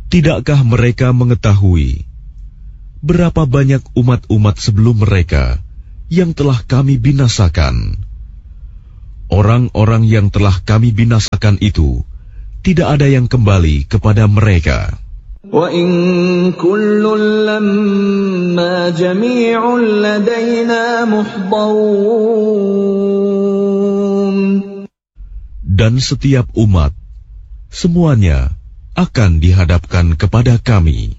Tidakkah mereka mengetahui berapa banyak umat-umat sebelum mereka yang telah kami binasakan? Orang-orang yang telah kami binasakan itu tidak ada yang kembali kepada mereka. وَإِن كُلٌّ لَّمَّا جَمِيعٌ لَّدَيْنَا مُحْضَرُونَ. Dan setiap umat, semuanya akan dihadapkan kepada kami.